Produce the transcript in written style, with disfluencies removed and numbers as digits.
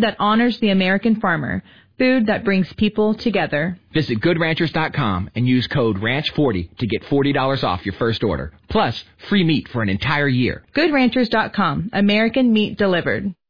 that honors the American farmer. Food that brings people together. Visit GoodRanchers.com and use code RANCH40 to get $40 off your first order. Plus, free meat for an entire year. GoodRanchers.com. American meat delivered.